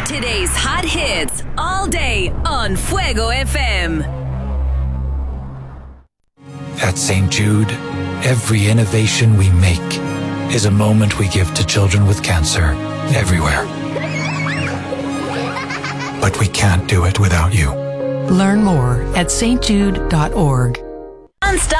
Today's hot hits all day on Fuego FM. At St. Jude, every innovation we make is a moment we give to children with cancer everywhere. But we can't do it without you. Learn more at stjude.org.